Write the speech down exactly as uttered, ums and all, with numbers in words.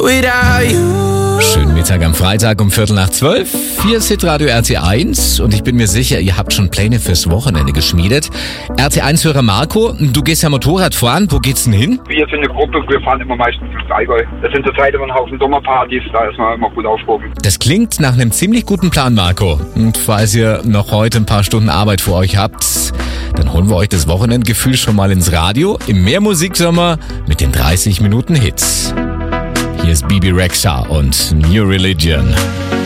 without you. Schönen Mittag am Freitag um Viertel nach zwölf. Hier ist Hitradio R T eins und ich bin mir sicher, ihr habt schon Pläne fürs Wochenende geschmiedet. R T eins-Hörer Marco, du gehst ja Motorrad fahren. Wo geht's denn hin? Wir sind eine Gruppe, wir fahren immer meistens ins Allgäu. Das sind zurzeit immer ein Haufen Sommerpartys, da ist man immer gut aufgehoben. Das klingt nach einem ziemlich guten Plan, Marco. Und falls ihr noch heute ein paar Stunden Arbeit vor euch habt, dann holen wir euch das Wochenendgefühl schon mal ins Radio im Mehrmusiksommer mit den dreißig Minuten Hits. Hier ist Bibi Rexha und New Religion.